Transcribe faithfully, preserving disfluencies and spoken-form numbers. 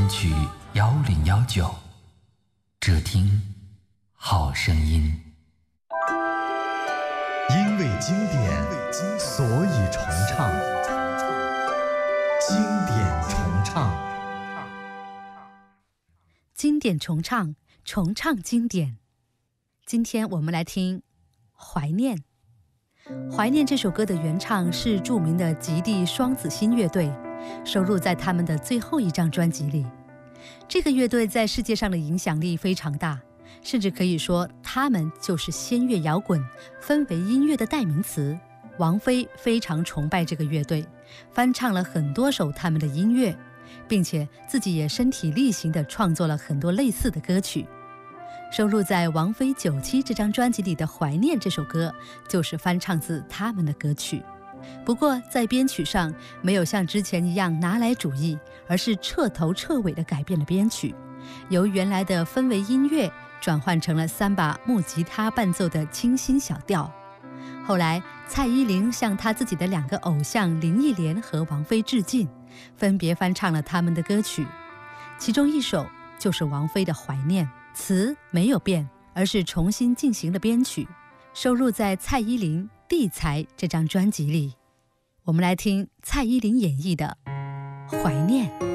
曲幺零幺九，只听好声音。 因为经典，所以重唱。经典重唱， 经典重唱，重唱经典。今天我们来听《怀念》。《怀念》这首歌的原唱是著名的极地双子星乐队，收录在他们的最后一张专辑里。这个乐队在世界上的影响力非常大，甚至可以说他们就是仙乐摇滚、氛围音乐的代名词。王菲非常崇拜这个乐队，翻唱了很多首他们的音乐，并且自己也身体力行地创作了很多类似的歌曲。收录在王菲九七这张专辑里的《怀念》这首歌，就是翻唱自他们的歌曲。不过在编曲上没有像之前一样拿来主义，而是彻头彻尾地改变了编曲，由原来的氛围音乐转换成了三把木吉他伴奏的清新小调。后来蔡依林向她自己的两个偶像林忆莲和王菲致敬，分别翻唱了他们的歌曲，其中一首就是王菲的《怀念》，词没有变，而是重新进行了编曲，收录在蔡依林《地才》这张专辑里。我们来听蔡依林演绎的《怀念》。